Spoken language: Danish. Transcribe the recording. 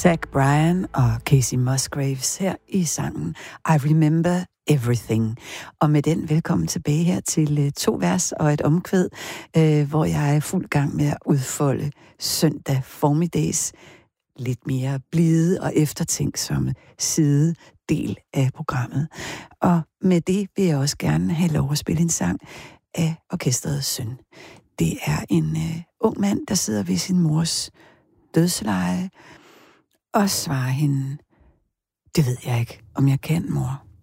Zach Bryan og Casey Musgraves her i sangen I Remember Everything. Og med den velkommen tilbage her til 2 vers og et omkvæd, hvor jeg er fuld gang med at udfolde søndag formiddags lidt mere blide og eftertænksomme sidedel af programmet. Og med det vil jeg også gerne have lov at spille en sang af orkestrets søn. Det er en ung mand, der sidder ved sin mors dødsleje og svarer hende: det ved jeg ikke, om jeg kan, mor.